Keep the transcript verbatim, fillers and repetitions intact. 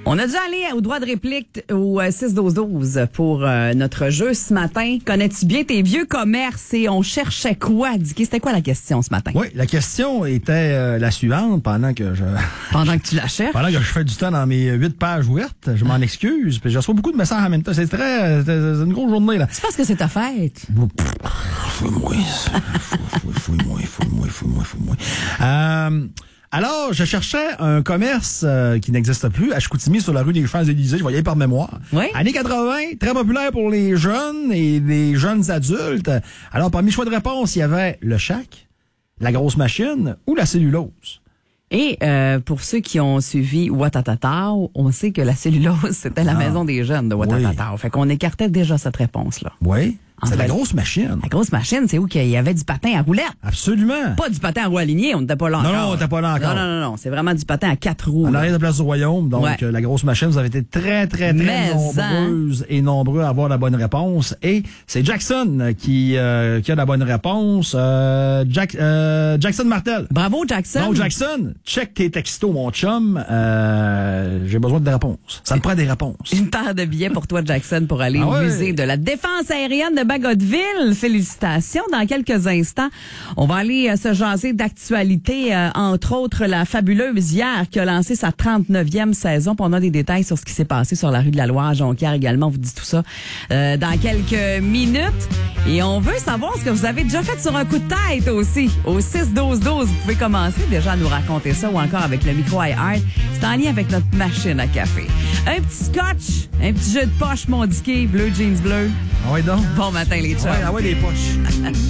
On a dû aller au droit de réplique au six douze douze pour euh, notre jeu ce matin. Connais-tu bien tes vieux commerces et on cherchait quoi? Dicky, c'était quoi la question ce matin? Oui, la question était euh, la suivante pendant que je Pendant que tu la cherches? pendant que je fais du temps dans mes huit pages ouvertes. Je m'en excuse. Puis je reçois beaucoup de messages en même temps. C'est très, c'est une grosse journée là. Tu penses que c'est ta fête? Fouille-moi, fouille-moi, fouille-moi, fouille-moi, fouille-moi. Euh, alors, je cherchais un commerce euh, qui n'existe plus à Chicoutimi sur la rue des Champs-Élysées. Je voyais par mémoire. Oui. Années quatre-vingts, très populaire pour les jeunes et les jeunes adultes. Alors, parmi les choix de réponse, il y avait le Shack, la grosse machine ou la cellulose. Et euh, pour ceux qui ont suivi Ouattatata, on sait que la cellulose, c'était la Ah. maison des jeunes de Ouattatata. Oui. Fait qu'on écartait déjà cette réponse-là. Oui. En C'est la fait, grosse machine. La grosse machine, c'est où qu'il y avait du patin à roulette. Absolument. Pas du patin à roue alignée, on n'était pas là Non, encore. non, on n'était pas là encore. Non, non, non, non, c'est vraiment du patin à quatre roues. En là. arrière de Place du Royaume, donc Ouais. euh, la grosse machine, vous avez été très, très, très Mais nombreuses et nombreux à avoir la bonne réponse. Et c'est Jackson qui, euh, qui a la bonne réponse. Euh, Jack, euh, Jackson Martel. Bravo, Jackson. Donc, Jackson, check tes textos, mon chum. Euh, j'ai besoin de réponses. Ça me prend des réponses. Une paire de billets pour toi, Jackson, pour aller Ah au ouais. musée de la défense aérienne de Bagotville. Félicitations. Dans quelques instants, on va aller euh, se jaser d'actualité, euh, entre autres la fabuleuse hier qui a lancé sa trente-neuvième saison. Puis on a des détails sur ce qui s'est passé sur la rue de la Loire, Jonquière également. On vous dit tout ça euh, dans quelques minutes. Et on veut savoir ce que vous avez déjà fait sur un coup de tête aussi. Au six douze douze, vous pouvez commencer déjà à nous raconter ça ou encore avec le micro iHeart. C'est en lien avec notre machine à café. Un petit scotch, un petit jeu de poche, mon Dicky, bleu jeans bleu. Ah ouais, donc. Bon matin, les chums. Ah ouais, ah ouais, les poches.